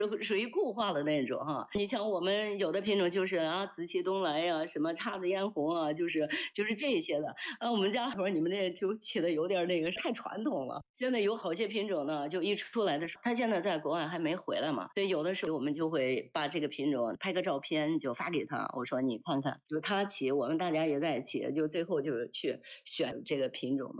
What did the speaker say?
属于固化的那种哈。你像我们有的品种就是啊，紫气东来呀、什么姹紫嫣红啊，就是这些的。我们家说你们这就起的有点那个太传统了。现在有好些品种呢，就一出来的时候，它现在在国外还没回来嘛，所以有的时候我们就会把这个品种拍个照片就发给他，我说你看看，就他起，我们大家也在起，就最后就是去选这个品种嘛。